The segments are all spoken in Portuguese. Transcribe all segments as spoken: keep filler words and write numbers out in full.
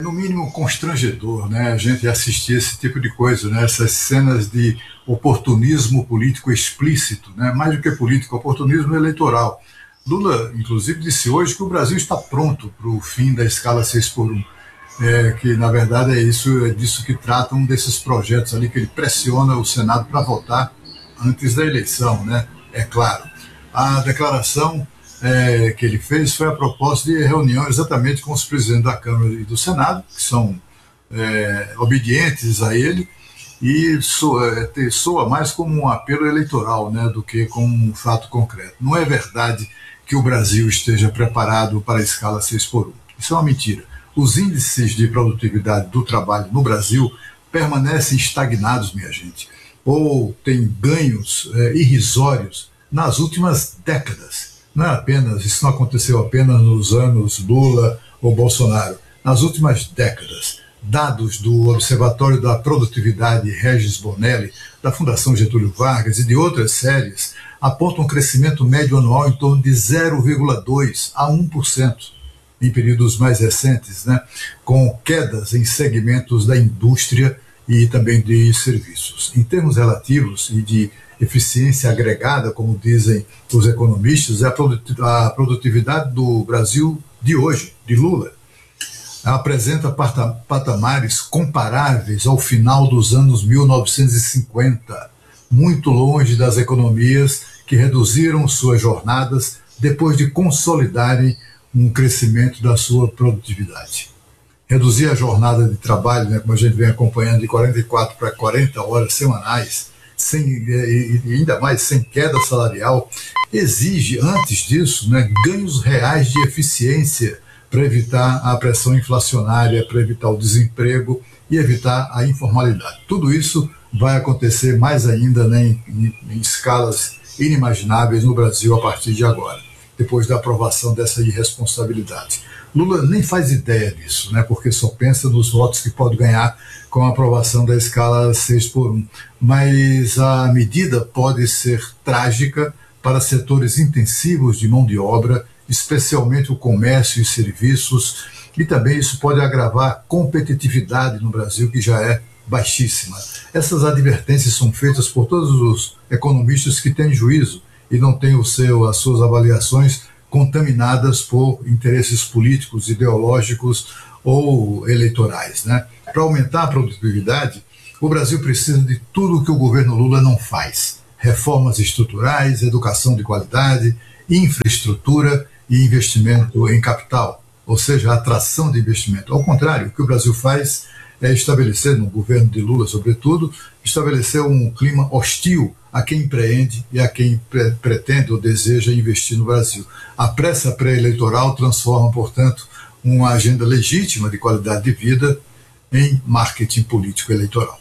no mínimo constrangedor, né, a gente assistir esse tipo de coisa, né, essas cenas de oportunismo político explícito, né, mais do que político, oportunismo eleitoral. Lula, inclusive, disse hoje que o Brasil está pronto para o fim da escala seis por um, é, que na verdade é isso, é disso que trata um desses projetos ali que ele pressiona o Senado para votar antes da eleição, né, é claro. A declaração É, que ele fez foi a proposta de reunião exatamente com os presidentes da Câmara e do Senado, que são é, obedientes a ele, e soa, é, soa mais como um apelo eleitoral, né, do que como um fato concreto. Não é verdade que o Brasil esteja preparado para a escala seis por um. Isso é uma mentira. Os índices de produtividade do trabalho no Brasil permanecem estagnados, minha gente, ou têm ganhos é, irrisórios nas últimas décadas. Não é apenas, isso não aconteceu apenas nos anos Lula ou Bolsonaro. Nas últimas décadas, dados do Observatório da Produtividade Regis Bonelli, da Fundação Getúlio Vargas e de outras séries, apontam um crescimento médio anual em torno de zero vírgula dois a um por cento em períodos mais recentes, né, com quedas em segmentos da indústria e também de serviços. Em termos relativos e de eficiência agregada, como dizem os economistas, é a produtividade do Brasil de hoje, de Lula. Ela apresenta patamares comparáveis ao final dos anos mil novecentos e cinquenta, muito longe das economias que reduziram suas jornadas depois de consolidarem um crescimento da sua produtividade. Reduzir a jornada de trabalho, né, como a gente vem acompanhando, de quarenta e quatro para quarenta horas semanais, sem, e ainda mais sem queda salarial, exige, antes disso, né, ganhos reais de eficiência para evitar a pressão inflacionária, para evitar o desemprego e evitar a informalidade. Tudo isso vai acontecer mais ainda, né, em, em, em escalas inimagináveis no Brasil a partir de agora, depois da aprovação dessa irresponsabilidade. Lula nem faz ideia disso, né, porque só pensa nos votos que pode ganhar com a aprovação da escala seis por um. Mas a medida pode ser trágica para setores intensivos de mão de obra, especialmente o comércio e serviços, e também isso pode agravar a competitividade no Brasil, que já é baixíssima. Essas advertências são feitas por todos os economistas que têm juízo e não têm o seu, as suas avaliações contaminadas por interesses políticos, ideológicos ou eleitorais, né? Para aumentar a produtividade, o Brasil precisa de tudo o que o governo Lula não faz: reformas estruturais, educação de qualidade, infraestrutura e investimento em capital, ou seja, atração de investimento. Ao contrário, o que o Brasil faz é estabelecer, no governo de Lula sobretudo, estabelecer um clima hostil a quem empreende e a quem pre pretende ou deseja investir no Brasil. A pressa pré-eleitoral transforma, portanto, uma agenda legítima de qualidade de vida em marketing político eleitoral.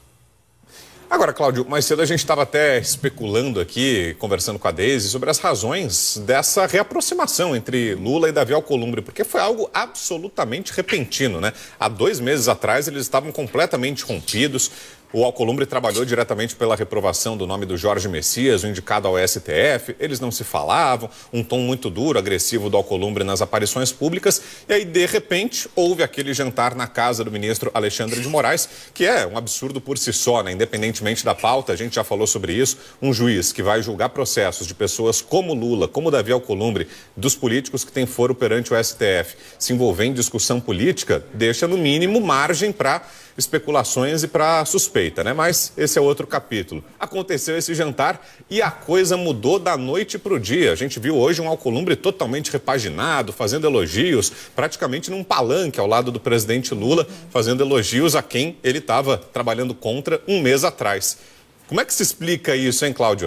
Agora, Cláudio, mais cedo a gente estava até especulando aqui, conversando com a Deise, sobre as razões dessa reaproximação entre Lula e Davi Alcolumbre, porque foi algo absolutamente repentino, né? Há dois meses atrás eles estavam completamente rompidos. O Alcolumbre trabalhou diretamente pela reprovação do nome do Jorge Messias, o indicado ao S T F. Eles não se falavam, um tom muito duro, agressivo do Alcolumbre nas aparições públicas. E aí, de repente, houve aquele jantar na casa do ministro Alexandre de Moraes, que é um absurdo por si só, né? Independentemente da pauta, a gente já falou sobre isso. Um juiz que vai julgar processos de pessoas como Lula, como Davi Alcolumbre, dos políticos que têm foro perante o S T F, se envolver em discussão política, deixa, no mínimo, margem para especulações e para suspeita, né? Mas esse é outro capítulo. Aconteceu esse jantar e a coisa mudou da noite para o dia. A gente viu hoje um Alcolumbre totalmente repaginado, fazendo elogios, praticamente num palanque ao lado do presidente Lula, fazendo elogios a quem ele estava trabalhando contra um mês atrás. Como é que se explica isso, hein, Cláudio?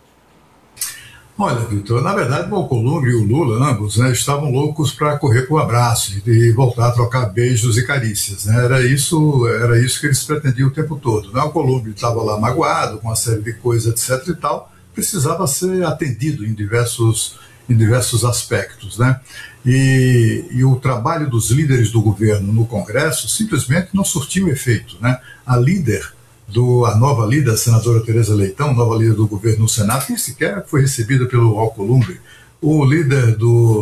Olha, Vitor, na verdade o Alcolumbre e o Lula, ambos, né, estavam loucos para correr para o abraço e voltar a trocar beijos e carícias, né? Era isso, era isso que eles pretendiam o tempo todo, né? O Alcolumbre estava lá magoado com uma série de coisas, etc e tal, precisava ser atendido em diversos, em diversos aspectos, né? E, e o trabalho dos líderes do governo no Congresso simplesmente não surtiu efeito, né? A líder Do, a nova líder, a senadora Tereza Leitão, nova líder do governo no Senado, nem sequer foi recebida pelo Alcolumbre. O líder do,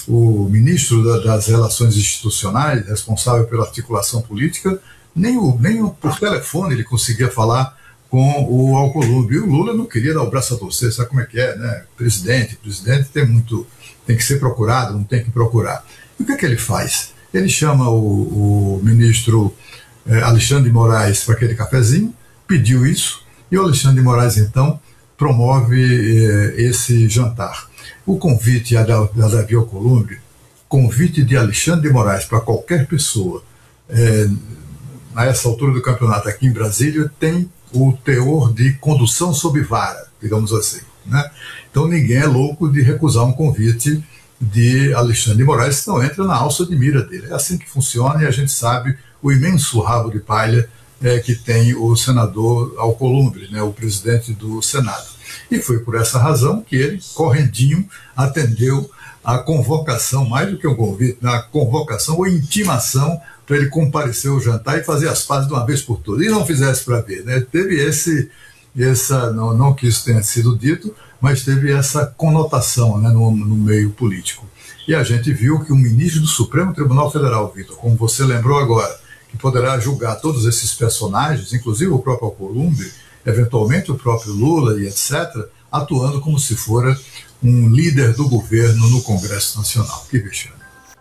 o ministro da, das Relações Institucionais, responsável pela articulação política, nem, o, nem o, por telefone ele conseguia falar com o Alcolumbre. E o Lula não queria dar o braço a torcer, sabe como é que é, né? Presidente, presidente tem muito, tem que ser procurado, não tem que procurar. E o que é que ele faz? Ele chama o, o ministro eh, Alexandre de Moraes para aquele cafezinho, pediu isso, e o Alexandre de Moraes, então, promove eh, esse jantar. O convite a Davi Alcolumbre, convite de Alexandre de Moraes para qualquer pessoa, eh, a essa altura do campeonato aqui em Brasília, tem o teor de condução sob vara, digamos assim, né? Então ninguém é louco de recusar um convite de Alexandre de Moraes, senão entra na alça de mira dele. É assim que funciona, e a gente sabe o imenso rabo de palha é, que tem o senador Alcolumbre, né, o presidente do Senado. E foi por essa razão que ele, correndinho, atendeu a convocação, mais do que um convite, a convocação ou intimação para ele comparecer ao jantar e fazer as pazes de uma vez por todas. E não fizesse para ver, né? Teve esse, essa, não, não que isso tenha sido dito, mas teve essa conotação, né, no, no meio político. E a gente viu que o ministro do Supremo Tribunal Federal, Vitor, como você lembrou agora, que poderá julgar todos esses personagens, inclusive o próprio Alcolumbre, eventualmente o próprio Lula e etcétera, atuando como se fora um líder do governo no Congresso Nacional. Que vexame.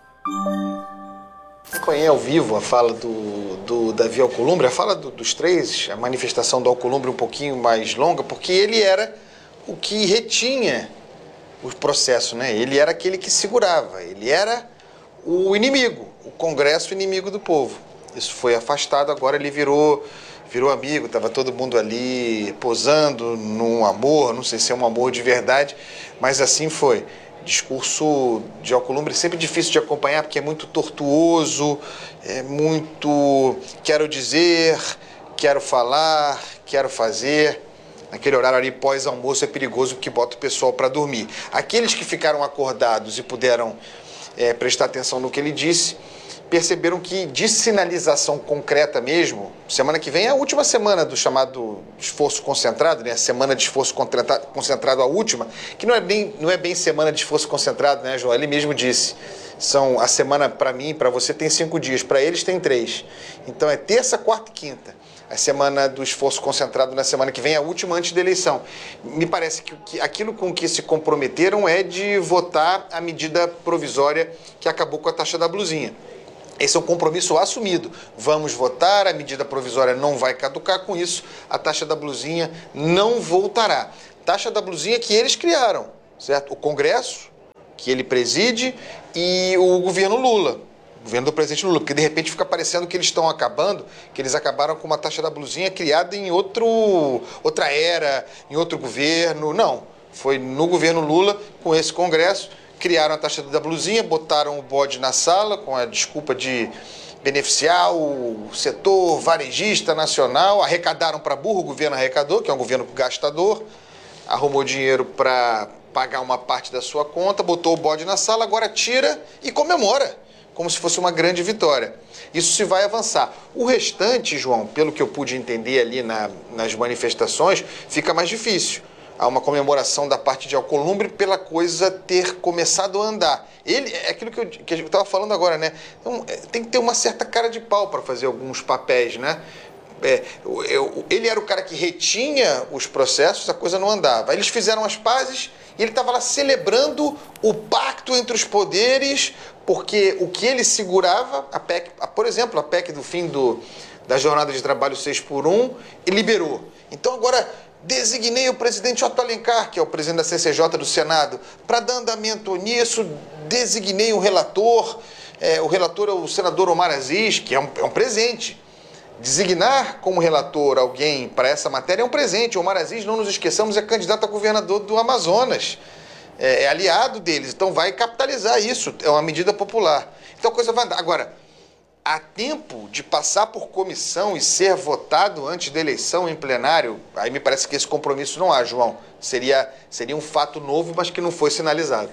Acompanhei ao vivo a fala do, do Davi Alcolumbre, a fala do, dos três, a manifestação do Alcolumbre um pouquinho mais longa, porque ele era o que retinha o processo, né? Ele era aquele que segurava, ele era o inimigo, o Congresso inimigo do povo. Isso foi afastado, agora ele virou, virou amigo, estava todo mundo ali posando num amor, não sei se é um amor de verdade, mas assim foi. Discurso de Alcolumbre sempre difícil de acompanhar, porque é muito tortuoso, é muito quero dizer, quero falar, quero fazer. Naquele horário ali pós-almoço é perigoso porque bota o pessoal para dormir. Aqueles que ficaram acordados e puderam é, prestar atenção no que ele disse, perceberam que de sinalização concreta mesmo, semana que vem é a última semana do chamado esforço concentrado, né? A semana de esforço concentrado, a última, que não é bem, não é bem semana de esforço concentrado, né, João? Ele mesmo disse, são, a semana para mim, para você tem cinco dias, para eles tem três. Então é terça, quarta e quinta. A semana do esforço concentrado na semana que vem é a última antes da eleição. Me parece que, que aquilo com que se comprometeram é de votar a medida provisória que acabou com a taxa da blusinha. Esse é um compromisso assumido. Vamos votar, a medida provisória não vai caducar, com isso a taxa da blusinha não voltará. Taxa da blusinha que eles criaram, certo? O Congresso, que ele preside, e o governo Lula, o governo do presidente Lula, porque de repente fica parecendo que eles estão acabando, que eles acabaram com uma taxa da blusinha criada em outro, outra era, em outro governo. Não, foi no governo Lula, com esse Congresso, criaram a taxa da blusinha, botaram o bode na sala com a desculpa de beneficiar o setor varejista nacional, arrecadaram para burro, o governo arrecadou, que é um governo gastador, arrumou dinheiro para pagar uma parte da sua conta, botou o bode na sala, agora tira e comemora, como se fosse uma grande vitória. Isso se vai avançar. O restante, João, pelo que eu pude entender ali na, nas manifestações, fica mais difícil. Há uma comemoração da parte de Alcolumbre pela coisa ter começado a andar. Ele, é aquilo que, eu, que a gente estava falando agora, né? Então, tem que ter uma certa cara de pau para fazer alguns papéis, né? É, eu, ele era o cara que retinha os processos, a coisa não andava. Eles fizeram as pazes e ele estava lá celebrando o pacto entre os poderes, porque o que ele segurava, a P E C, a, por exemplo, a P E C do fim do, da jornada de trabalho seis por um, ele liberou. Então agora designei o presidente Otto Alencar, que é o presidente da C C J do Senado, para dar andamento nisso, designei um relator, é, o relator é o senador Omar Aziz, que é um, é um presente. Designar como relator alguém para essa matéria é um presente. O Omar Aziz, não nos esqueçamos, é candidato a governador do Amazonas, é, é aliado deles, então vai capitalizar isso, é uma medida popular. Então a coisa vai andar. Agora, há tempo de passar por comissão e ser votado antes da eleição em plenário? Aí me parece que esse compromisso não há, João. Seria, seria um fato novo, mas que não foi sinalizado.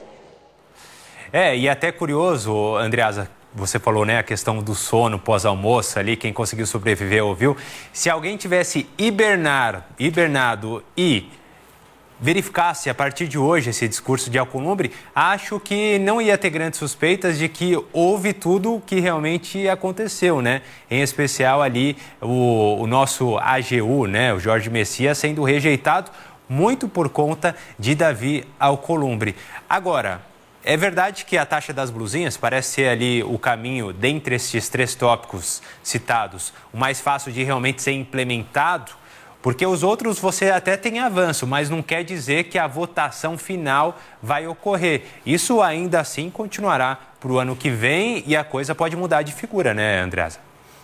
É, e até curioso, Andreasa, você falou, né, a questão do sono pós-almoço ali, quem conseguiu sobreviver ouviu. Se alguém tivesse hibernar, hibernado e verificasse a partir de hoje esse discurso de Alcolumbre, acho que não ia ter grandes suspeitas de que houve tudo o que realmente aconteceu, né? Em especial ali o, o nosso A G U, né? O Jorge Messias sendo rejeitado muito por conta de Davi Alcolumbre. Agora, é verdade que a taxa das blusinhas parece ser ali o caminho, dentre esses três tópicos citados, o mais fácil de realmente ser implementado, porque os outros você até tem avanço, mas não quer dizer que a votação final vai ocorrer. Isso ainda assim continuará para o ano que vem e a coisa pode mudar de figura, né, Andreasa?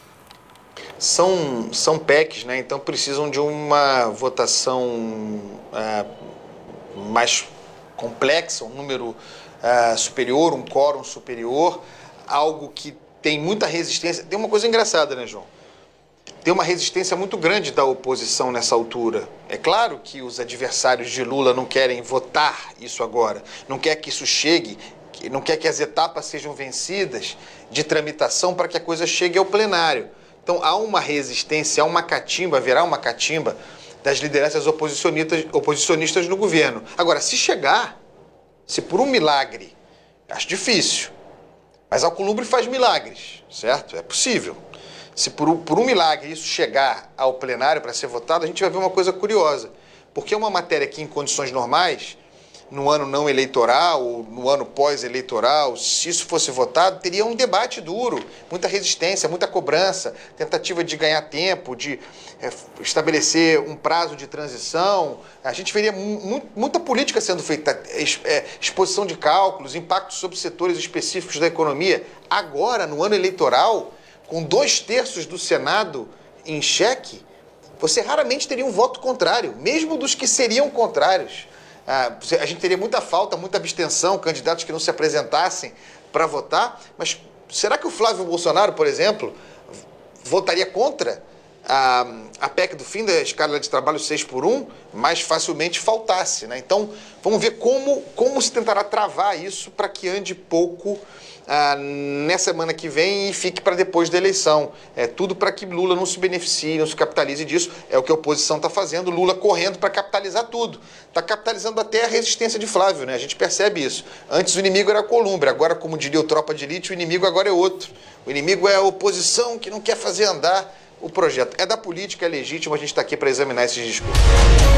São, são P E Cs, né? Então precisam de uma votação é, mais complexa, um número é, superior, um quórum superior, algo que tem muita resistência. Tem uma coisa engraçada, né, João? Tem uma resistência muito grande da oposição nessa altura. É claro que os adversários de Lula não querem votar isso agora, não quer que isso chegue, não quer que as etapas sejam vencidas de tramitação para que a coisa chegue ao plenário. Então há uma resistência, há uma catimba, haverá uma catimba das lideranças oposicionistas, oposicionistas no governo. Agora, se chegar, se por um milagre, acho difícil, mas Alcolumbre faz milagres, certo? É possível. Se por um, por um milagre isso chegar ao plenário para ser votado, a gente vai ver uma coisa curiosa. Porque é uma matéria que, em condições normais, no ano não eleitoral, ou no ano pós-eleitoral, se isso fosse votado, teria um debate duro, muita resistência, muita cobrança, tentativa de ganhar tempo, de é, estabelecer um prazo de transição. A gente veria mu muita política sendo feita, é, exposição de cálculos, impactos sobre setores específicos da economia. Agora, no ano eleitoral, com dois terços do Senado em xeque, você raramente teria um voto contrário, mesmo dos que seriam contrários. Ah, a gente teria muita falta, muita abstenção, candidatos que não se apresentassem para votar, mas será que o Flávio Bolsonaro, por exemplo, votaria contra a, a P E C do fim da escala de trabalho seis por um, mais facilmente faltasse, né? Então, vamos ver como, como se tentará travar isso para que ande pouco Ah, nessa semana que vem e fique para depois da eleição. É tudo para que Lula não se beneficie, não se capitalize disso. É o que a oposição está fazendo, Lula correndo para capitalizar tudo. Está capitalizando até a resistência de Flávio, né? A gente percebe isso. Antes o inimigo era Alcolumbre, agora, como diria o Tropa de Elite, o inimigo agora é outro. O inimigo é a oposição que não quer fazer andar o projeto. É da política, é legítimo, a gente está aqui para examinar esses discursos.